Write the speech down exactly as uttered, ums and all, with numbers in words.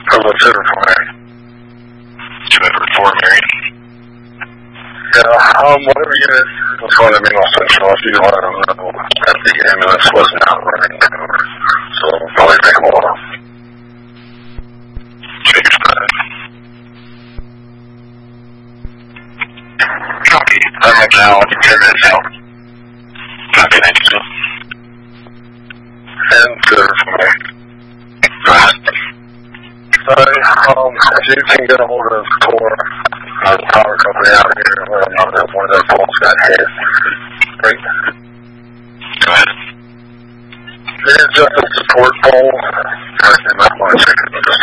I was considered for married. You ever for married? Yeah, um, whatever unit was going to Mingo Central, if you let them know that the ambulance was not running over. So, probably take a while. Take your time. Copy. I'm up now. ten minutes out. Copy, thank you. And considered for married. Right. Sorry, um, if you can get a hold of Tor, uh, the power company out here, let them know that one of their poles got hit. Great. Go ahead. It is just a support pole. They might want to check it with the